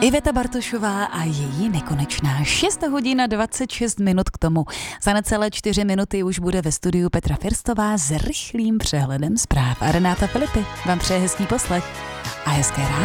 Iveta Bartošová a její nekonečná 6 hodin a 26 minut k tomu. Za necelé 4 minuty už bude ve studiu Petra Firstová s rychlým přehledem zpráv. A Renáta Filipy vám přeje hezký poslech a hezké ráno.